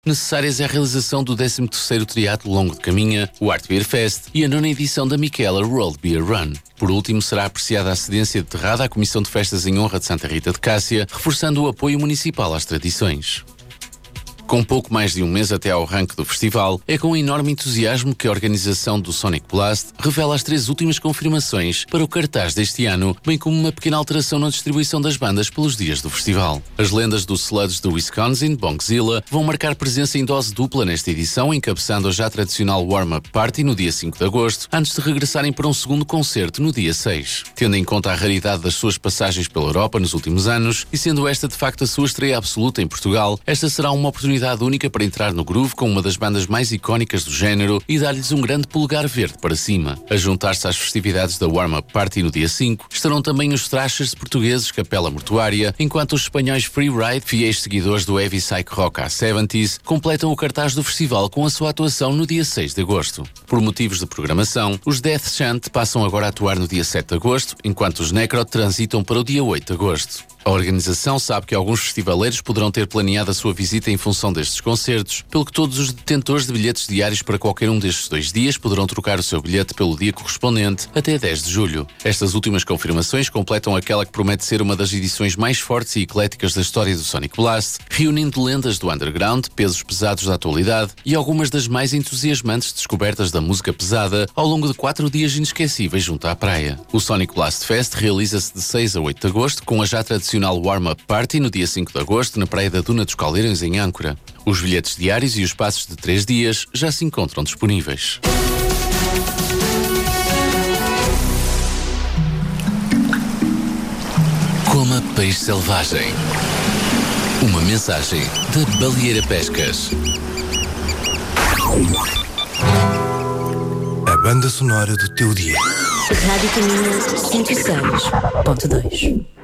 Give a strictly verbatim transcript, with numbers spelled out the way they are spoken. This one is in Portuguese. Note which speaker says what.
Speaker 1: necessárias à realização do décimo terceiro Triatlo Longo de Caminha, o Art Beer Fest e a nona edição da Michela World Beer Run. Por último, será apreciada a cedência deterrada à Comissão de Festas em Honra de Santa Rita de Cássia, reforçando o apoio municipal às tradições. Com pouco mais de um mês até ao arranque do festival, é com enorme entusiasmo que a organização do Sonic Blast revela as três últimas confirmações para o cartaz deste ano, bem como uma pequena alteração na distribuição das bandas pelos dias do festival. As lendas do Sludge do Wisconsin, Bongzilla, vão marcar presença em dose dupla nesta edição, encabeçando a já tradicional Warm-Up Party no dia cinco de agosto, antes de regressarem para um segundo concerto no dia seis. Tendo em conta a raridade das suas passagens pela Europa nos últimos anos, e sendo esta de facto a sua estreia absoluta em Portugal, esta será uma oportunidade única para entrar no groove com uma das bandas mais icónicas do género e dar-lhes um grande polegar verde para cima. A juntar-se às festividades da Warm-Up Party no dia cinco, estarão também os thrashers portugueses Capela Mortuária, enquanto os espanhóis Freeride, fiéis seguidores do heavy psych rock à setenta, completam o cartaz do festival com a sua atuação no dia seis de agosto. Por motivos de programação, os Death Chant passam agora a atuar no dia sete de agosto, enquanto os Necro transitam para o dia oito de agosto. A organização sabe que alguns festivaleiros poderão ter planeado a sua visita em função destes concertos, pelo que todos os detentores de bilhetes diários para qualquer um destes dois dias poderão trocar o seu bilhete pelo dia correspondente até dez de julho. Estas últimas confirmações completam aquela que promete ser uma das edições mais fortes e ecléticas da história do Sonic Blast, reunindo lendas do underground, pesos pesados da atualidade e algumas das mais entusiasmantes descobertas da música pesada ao longo de quatro dias inesquecíveis junto à praia. O Sonic Blast Fest realiza-se de seis a oito de agosto com a já tradicional Warm-Up Party no dia cinco de agosto na praia da Duna dos Caldeirões em Âncora. Os bilhetes diários e os passos de três dias já se encontram disponíveis. Coma peixe selvagem. Uma mensagem da Baleeira Pescas.
Speaker 2: A banda sonora do teu dia.
Speaker 3: Rádio Caminho cento e seis ponto dois.